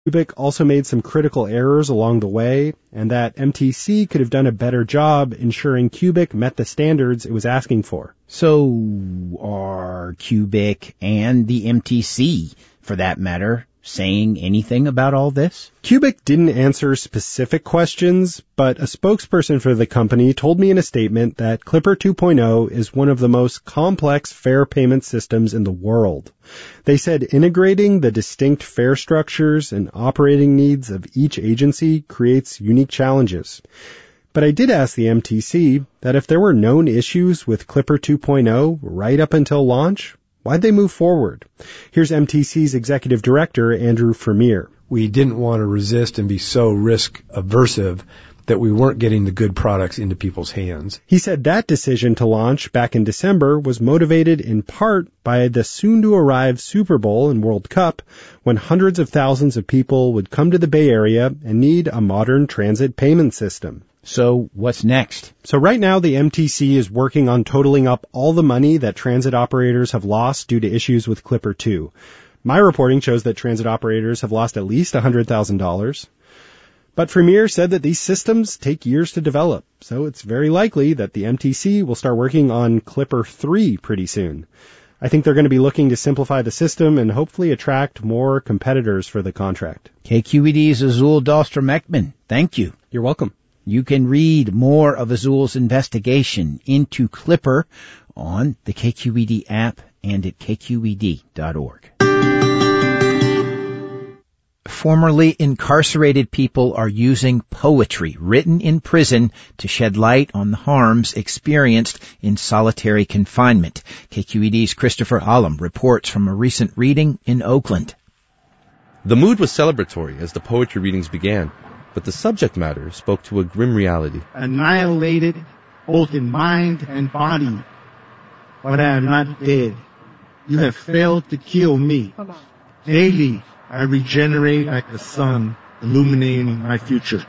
CUBIC also made some critical errors along the way, and that MTC could have done a better job ensuring CUBIC met the standards it was asking for. So are CUBIC and the MTC, for that matter, saying anything about all this? CUBIC didn't answer specific questions, but a spokesperson for the company told me in a statement that Clipper 2.0 is one of the most complex fare payment systems in the world. They said integrating the distinct fare structures and operating needs of each agency creates unique challenges. But I did ask the MTC that if there were known issues with Clipper 2.0 right up until launch, why'd they move forward? Here's MTC's executive director, Andrew Vermeer. We didn't want to resist and be so risk aversive that we weren't getting the good products into people's hands. He said that decision to launch back in December was motivated in part by the soon-to-arrive Super Bowl and World Cup, when hundreds of thousands of people would come to the Bay Area and need a modern transit payment system. So what's next? So right now the MTC is working on totaling up all the money that transit operators have lost due to issues with Clipper 2. My reporting shows that transit operators have lost at least $100,000. But Vermeer said that these systems take years to develop, so it's very likely that the MTC will start working on Clipper 3 pretty soon. I think they're going to be looking to simplify the system and hopefully attract more competitors for the contract. KQED's Azul Dahlstrom-Ekman, thank you. You're welcome. You can read more of Azul's investigation into Clipper on the KQED app and at kqed.org. Formerly incarcerated people are using poetry written in prison to shed light on the harms experienced in solitary confinement. KQED's Christopher Alam reports from a recent reading in Oakland. The mood was celebratory as the poetry readings began, but the subject matter spoke to a grim reality. Annihilated both in mind and body, but I am not dead. You have failed to kill me. Daily, I regenerate like the sun, illuminating my future.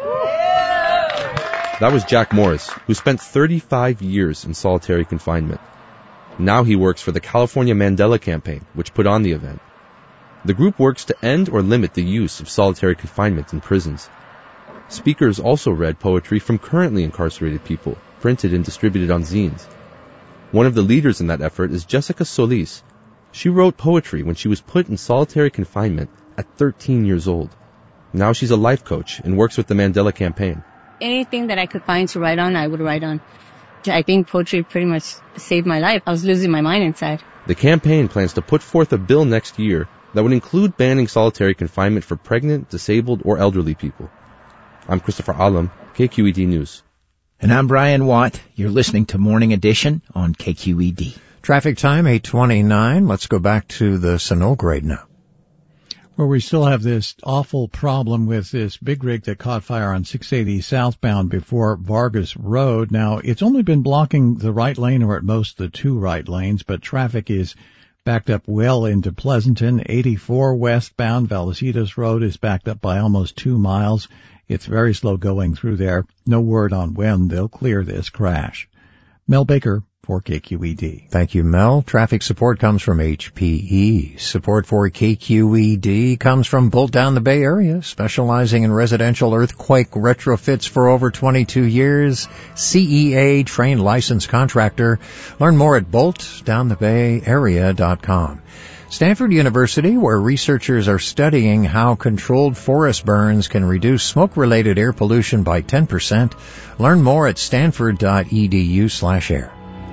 That was Jack Morris, who spent 35 years in solitary confinement. Now he works for the California Mandela Campaign, which put on the event. The group works to end or limit the use of solitary confinement in prisons. Speakers also read poetry from currently incarcerated people, printed and distributed on zines. One of the leaders in that effort is Jessica Solis. She wrote poetry when she was put in solitary confinement at 13 years old. Now she's a life coach and works with the Mandela Campaign. Anything that I could find to write on, I would write on. I think poetry pretty much saved my life. I was losing my mind inside. The campaign plans to put forth a bill next year that would include banning solitary confinement for pregnant, disabled, or elderly people. I'm Christopher Alam, KQED News. And I'm Brian Watt. You're listening to Morning Edition on KQED. Traffic time, 8:29. Let's go back to the Sunol grade now. Well, we still have this awful problem with this big rig that caught fire on 680 southbound before Vargas Road. Now, it's only been blocking the right lane, or at most the two right lanes, but traffic is backed up well into Pleasanton. 84 westbound Vallecillos Road is backed up by almost 2 miles. It's very slow going through there. No word on when they'll clear this crash. Mel Baker for KQED. Thank you, Mel. Traffic support comes from HPE. Support for KQED comes from Bolt Down the Bay Area, specializing in residential earthquake retrofits for over 22 years. CEA trained licensed contractor. Learn more at boltdownthebayarea.com. Stanford University, where researchers are studying how controlled forest burns can reduce smoke-related air pollution by 10%. Learn more at stanford.edu/air.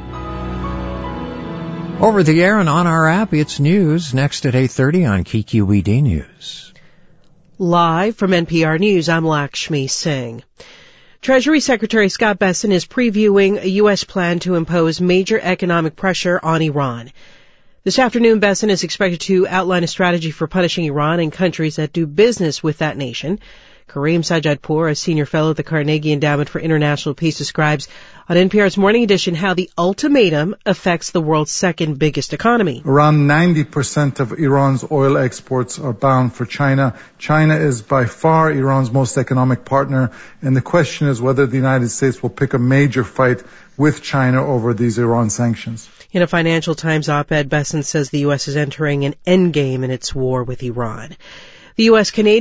Over the air and on our app, it's news next at 8:30 on KQED News. Live from NPR News, I'm Lakshmi Singh. Treasury Secretary Scott Bessent is previewing a U.S. plan to impose major economic pressure on Iran. This afternoon, Bessent is expected to outline a strategy for punishing Iran and countries that do business with that nation. Kareem Sajadpour, a senior fellow at the Carnegie Endowment for International Peace, describes on NPR's Morning Edition how the ultimatum affects the world's second biggest economy. Around 90% of Iran's oil exports are bound for China. China is by far Iran's most economic partner, and the question is whether the United States will pick a major fight with China over these Iran sanctions. In a Financial Times op-ed, Bessent says the U.S. is entering an endgame in its war with Iran. The The U.S. Canadian